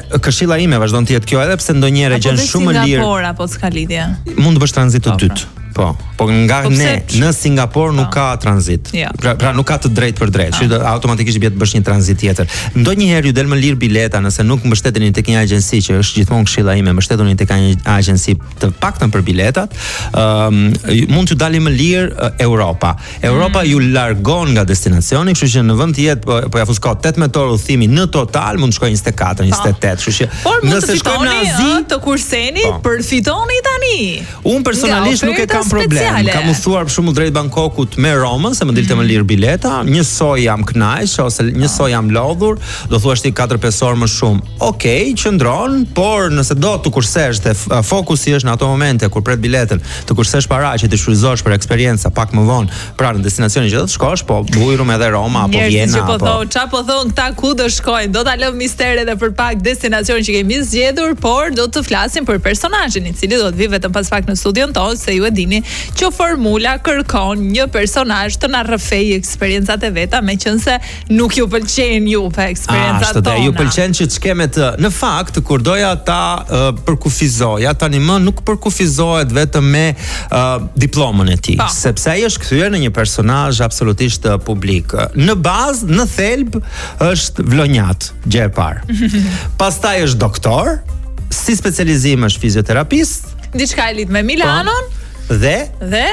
këshilla ime vazhdon të jetë kjo, edhe pse ndonjëherë gjën shumë lirë. Singapore apo s'ka lidhje? Mund të bësh tranzit të dytë. Po nga në Singapur nuk ka tranzit. Pra nuk ka të drejtë për drejtë. Që automatikisht bie të bësh një tranzit tjetër. Ndonjëherë ju del më lirë bileta nëse nuk mbështeteni tek një agjenci, që është gjithmonë këshilla ime, mbështetuni tek një agjenci të paktën për biletat. Mund t'ju dalë më lirë Europa. Europa ju largon nga destinacioni, kështu që në vend të jetë po ja fuskot 18 orë udhëtimi në total, mund të shkojë 24, 28, kështu që nëse shkojmë në Azi të kurseni, përfitoni tani. Unë personalisht nuk e kam problem. Kam udhëtuar për shembull drejt Bangkokut me Romën, se më dilte më lirë bileta, njësoj jam kënaq ose njësoj jam lodhur, do thuash ti 4-5 orë më shumë. Okej, qëndron, por nëse do të kursesh dhe fokusi është në ato momente kur pret biletën, të kursesh para që të shfryzosh për eksperiencë pak më vonë pranë destinacionit që do të shkosh, po bujrum edhe Roma apo Vjena apo. Çfarë thon këta ku do shkojnë? Do ta lëm misteri edhe për pak destinacion që kemi zgjedhur, por do të flasim për personazhin i cili do të vi vetëm pas pak në studion tonë, se ju e dini që formula kërkon një personazh të na rrëfejë eksperiencat e veta, meqense nuk ju pëlqejnë juve eksperiencat tona. Ju pëlqen që të shkemet në fakt kur doja ta përkufizoja, tani më nuk përkufizohet vetëm me diplomën e tij, sepse ai është kthyer në një personazh absolutisht publik. Në bazë, në thelb është vlonjat, gjë e parë. Pastaj është doktor, si specializim është fizioterapist, diçka e lidhur me Milanon. Dhe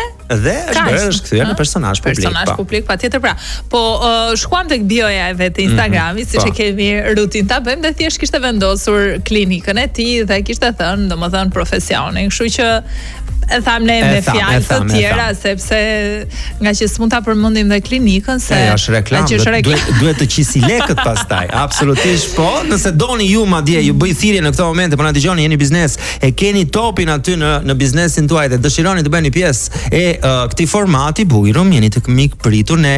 është kthyer në personazh publik. Personazh publik, patjetër pra. Po shkuam tek bioja e vet të Instagramit, siç e kemi rutinë ta bëjmë, dhe thjesht kishte vendosur klinikën e tij dhe kishte thënë, domethënë profesionin, kështu që e tham ne me fjalë të tjera, sepse nga që s'mund ta përmendim dhe klinikën, se është reklam, duhet të qisi lekët pastaj. Absolutisht po. Nëse doni ju madje ju bëj thirrje në këtë moment, po na dëgjoni, jeni biznes, e keni topin aty në biznesin tuaj dhe dëshironi të bëni pjesë e këtij formati, bujrum, jeni të mik pritur ne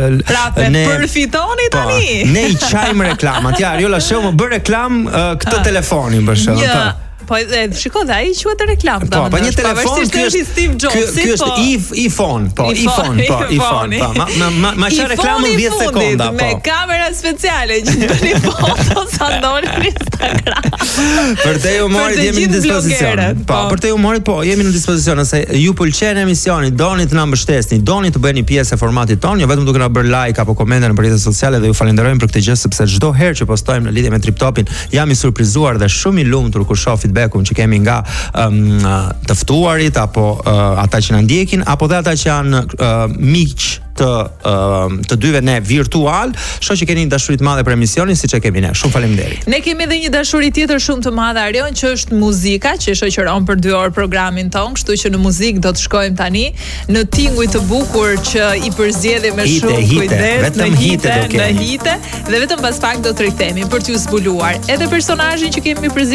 përfitoni tani. Ne i çajmë reklamat. Ja, Ariola show më bë reklam këtë telefonin për shkak. Po shiko dhe ai quhet reklam. Po një telefon ky është Steve Jobs. Ky është iPhone, iPhone. Ma çfarë reklamën 10 sekonda, po. Me kamera speciale që bëni foto sa ndoni në Instagram. Për te humorit jemi në dispozicion. Po, për te humorit po, jemi në dispozicion, nëse ju pëlqen emisioni, doni të na mbështesni, doni të bëni pjesë e formatit tonë, jo vetëm duke na bërë like apo komente në rrjetet sociale, dhe ju falenderojmë për këtë gjë, sepse çdo herë që postojmë në lidhje me Triptopin, jam i surprizuar dhe shumë i lumtur kur shoh feedbackun që kemi nga të ftuarit apo ata që na ndjekin, apo dhe ata që janë miq të dyve ne virtual. Shoh që keni një dashuri të madhe për emisionin, siç e kemi ne. Shumë faleminderit. Ne kemi edhe një dashuri tjetër shumë të madhe, Arion, që është muzika, që shoqëron për 2 orë programin ton, kështu që në muzikë do të shkojmë tani në tinguj të bukur që i përzgjedhim me shumë kujdes, vetëm hite, dhe vetëm pas pak do të rikthehemi për t'ju zbuluar edhe personazhin që kemi